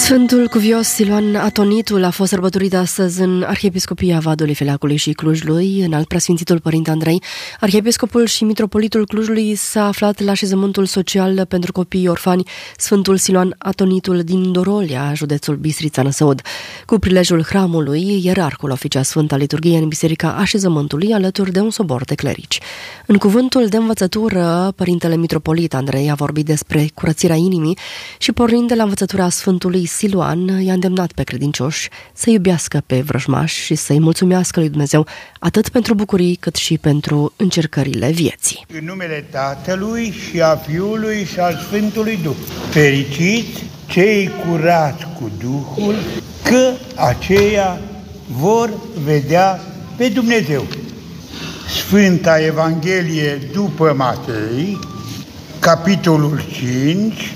Sfântul Cuvios Siluan Atonitul a fost sărbătorit astăzi în Arhiepiscopia Vadului, Feleacului și Clujului. Înalt preasfințitul Părinte Andrei, arhiepiscopul și mitropolitul Clujului, s-a aflat la așezământul social pentru copii orfani Sfântul Siluan Atonitul din Dorolia, județul Bistrița Năsăud. Cu prilejul hramului, ierarhul oficia Sfânta Liturghie în Biserica Așezământului, alături de un sobor de clerici. În cuvântul de învățătură, Părintele Mitropolit Andrei a vorbit despre curățirea inimii și, pornind de la învățătura Sfântului Siluan, i-a îndemnat pe credincioși să iubească pe vrăjmași și să-i mulțumească lui Dumnezeu atât pentru bucurii cât și pentru încercările vieții. În numele Tatălui și a Fiului și al Sfântului Duh. Fericiți cei curați cu Duhul, că aceia vor vedea pe Dumnezeu. Sfânta Evanghelie după Matei, capitolul 5,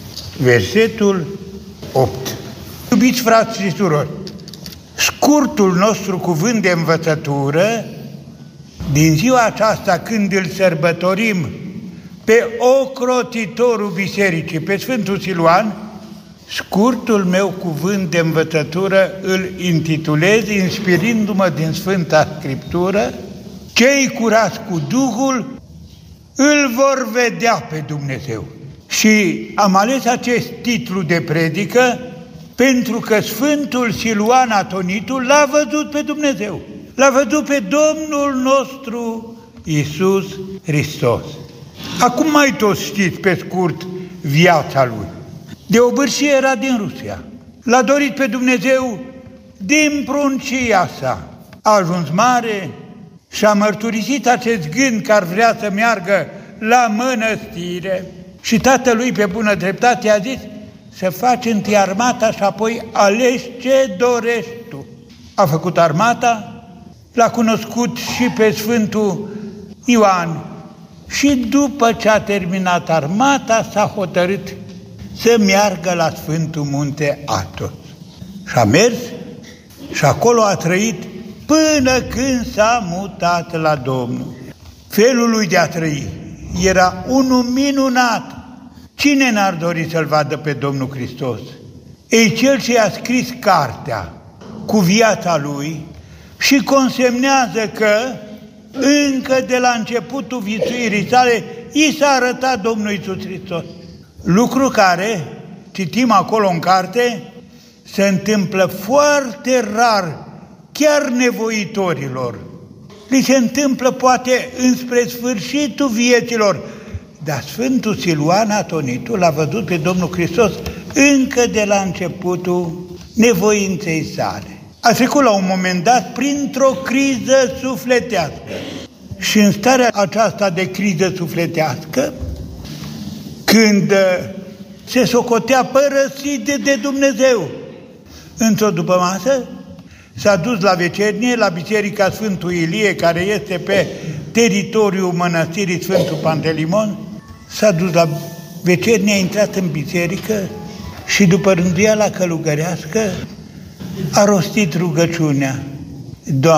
versetul 8. Iubiți frați și surori, scurtul nostru cuvânt de învățătură din ziua aceasta, când îl sărbătorim pe ocrotitorul bisericii, pe Sfântul Siluan, scurtul meu cuvânt de învățătură îl intitulez, inspirindu-mă din Sfânta Scriptură: cei curați cu Duhul îl vor vedea pe Dumnezeu. Și am ales acest titlu de predică pentru că Sfântul Siluan Atonitul l-a văzut pe Dumnezeu. L-a văzut pe Domnul nostru Iisus Hristos. Acum mai toți știți pe scurt viața lui. De obârșie era din Rusia. L-a dorit pe Dumnezeu din pruncia sa. A ajuns mare și a mărturisit acest gând că ar vrea să meargă la mănăstire. Și tatălui, pe bună dreptate, a zis să faci întâi armata și apoi alegi ce dorești tu. A făcut armata, l-a cunoscut și pe Sfântul Ioan și după ce a terminat armata s-a hotărât să meargă la Sfântul Munte Athos. Și a mers și acolo a trăit până când s-a mutat la Domnul. Felul lui de a trăi era unul minunat. Cine n-ar dori să-L vadă pe Domnul Hristos? Ei, Cel ce a scris cartea cu viața Lui și consemnează că încă de la începutul viețuirii sale i s-a arătat Domnul Iisus Hristos. Lucru care, citim acolo în carte, se întâmplă foarte rar, chiar nevoitorilor. Li se întâmplă poate înspre sfârșitul vieților, dar Sfântul Siluan Atonitul l-a văzut pe Domnul Hristos încă de la începutul nevoinței sale. A trecut la un moment dat printr-o criză sufletească. Și în starea aceasta de criză sufletească, când se socotea părăsit de Dumnezeu, într-o dupămasă s-a dus la vecernie, la Biserica Sfântului Ilie, care este pe teritoriul mănăstirii Sfântul Pantelimon. S-a dus la vecernie, a intrat în biserică și după rânduiala călugărească a rostit rugăciunea: Doamne,